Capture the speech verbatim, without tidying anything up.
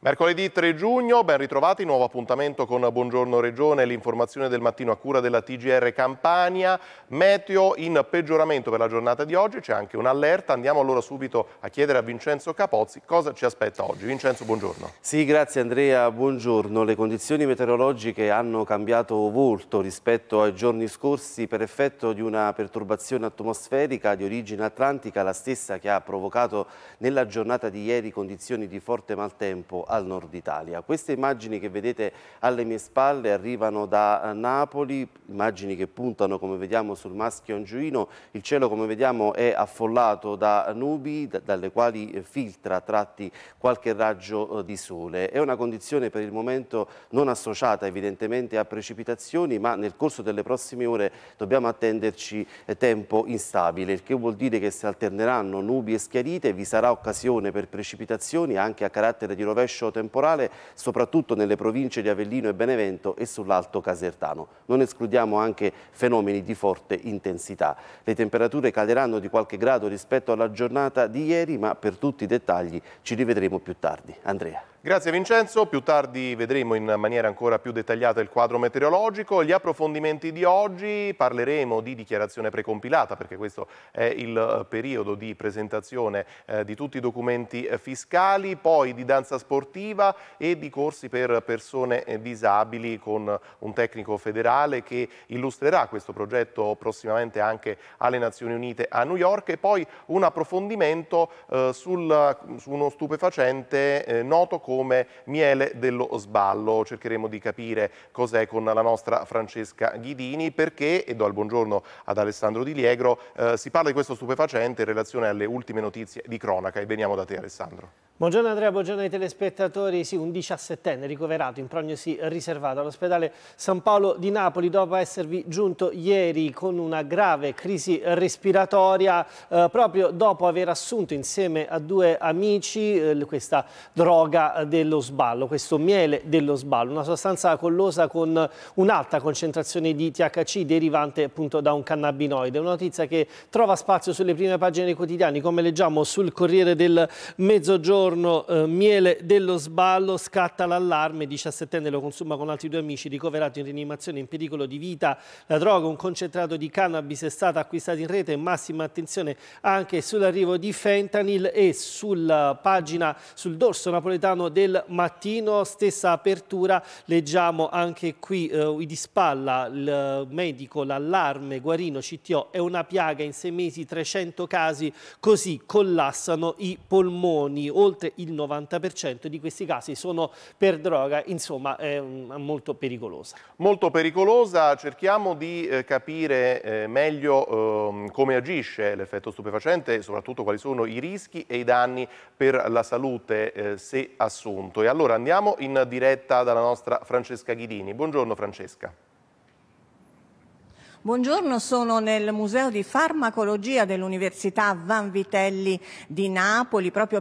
Mercoledì tre giugno, ben ritrovati, nuovo appuntamento con Buongiorno Regione, l'informazione del mattino a cura della T G R Campania, meteo in peggioramento per la giornata di oggi, c'è anche un'allerta, andiamo allora subito a chiedere a Vincenzo Capozzi cosa ci aspetta oggi. Vincenzo, buongiorno. Sì, grazie Andrea, buongiorno. Le condizioni meteorologiche hanno cambiato volto rispetto ai giorni scorsi per effetto di una perturbazione atmosferica di origine atlantica, la stessa che ha provocato nella giornata di ieri condizioni di forte maltempo al nord Italia. Queste immagini che vedete alle mie spalle arrivano da Napoli, immagini che puntano, come vediamo, sul maschio angioino. Il cielo, come vediamo, è affollato da nubi dalle quali filtra a tratti qualche raggio di sole. È una condizione per il momento non associata evidentemente a precipitazioni, ma nel corso delle prossime ore dobbiamo attenderci tempo instabile, il che vuol dire che si alterneranno nubi e schiarite, vi sarà occasione per precipitazioni anche a carattere di rovescio temporale, soprattutto nelle province di Avellino e Benevento e sull'Alto Casertano. Non escludiamo anche fenomeni di forte intensità. Le temperature caleranno di qualche grado rispetto alla giornata di ieri, ma per tutti i dettagli ci rivedremo più tardi. Andrea. Grazie Vincenzo, più tardi vedremo in maniera ancora più dettagliata il quadro meteorologico. Gli approfondimenti di oggi: parleremo di dichiarazione precompilata, perché questo è il periodo di presentazione eh, di tutti i documenti eh, fiscali, poi di danza sportiva e di corsi per persone eh, disabili con un tecnico federale che illustrerà questo progetto prossimamente anche alle Nazioni Unite a New York, e poi un approfondimento eh, sul, su uno stupefacente eh, noto come come miele dello sballo. Cercheremo di capire cos'è con la nostra Francesca Ghidini, perché, e do il buongiorno ad Alessandro Di Liegro, eh, si parla di questo stupefacente in relazione alle ultime notizie di cronaca, e veniamo da te Alessandro. Buongiorno Andrea, buongiorno ai telespettatori. Sì, un diciassettenne ricoverato in prognosi riservata all'ospedale San Paolo di Napoli dopo esservi giunto ieri con una grave crisi respiratoria eh, proprio dopo aver assunto insieme a due amici eh, questa droga dello sballo, questo miele dello sballo, una sostanza collosa con un'alta concentrazione di T H C derivante appunto da un cannabinoide. Una notizia che trova spazio sulle prime pagine dei quotidiani, come leggiamo sul Corriere del Mezzogiorno. Eh, miele dello sballo, scatta l'allarme, diciassettenne lo consuma con altri due amici, ricoverato in rianimazione, in pericolo di vita. La droga, un concentrato di cannabis, è stata acquistata in rete, massima attenzione anche sull'arrivo di fentanyl. E sulla pagina, sul dorso napoletano del Mattino, stessa apertura, leggiamo anche qui eh, di spalla il medico, l'allarme, Guarino, C T O, è una piaga, in sei mesi trecento casi, così collassano i polmoni. Oltre il novanta per cento di questi casi sono per droga, insomma è molto pericolosa. Molto pericolosa, cerchiamo di eh, capire eh, meglio eh, come agisce l'effetto stupefacente e soprattutto quali sono i rischi e i danni per la salute eh, se assunto. E allora andiamo in diretta dalla nostra Francesca Ghidini. Buongiorno Francesca. Buongiorno, sono nel Museo di Farmacologia dell'Università Vanvitelli di Napoli, proprio